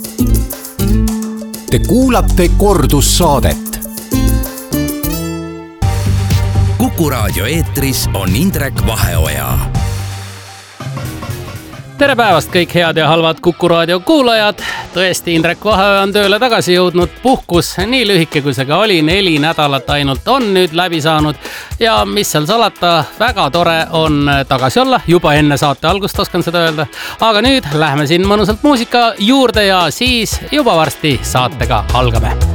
Te kuulate kordussaadet. Kuku raadio eetris on Indrek Vaheoja. Tere päevast kõik head ja halvad Kuku raadio kuulajad. Tõesti, Indrek Vaheoja on tööle tagasi jõudnud. Puhkus nii lühike, kui see ka oli, 4 nädalat ainult on nüüd läbi saanud. Ja mis seal salata, väga tore on tagasi olla. Juba enne saate algust oskan seda öelda. Aga nüüd lähme siin mõnusalt muusika juurde ja siis juba varsti saatega algame.